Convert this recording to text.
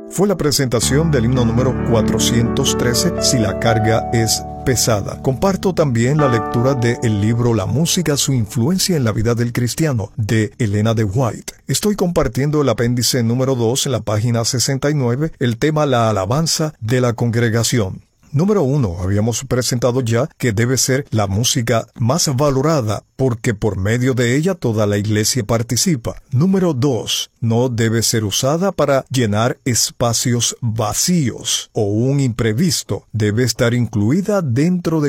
fue la presentación del himno número 413, Si la carga es pesada. Comparto también la lectura del libro La música, su influencia en la vida del cristiano, de Elena de White. Estoy compartiendo el apéndice número 2 en la página 69, el tema La alabanza de la congregación. Número 1, habíamos presentado ya que debe ser la música más valorada porque por medio de ella toda la iglesia participa. Número 2, no debe ser usada para llenar espacios vacíos o un imprevisto. Debe estar incluida dentro de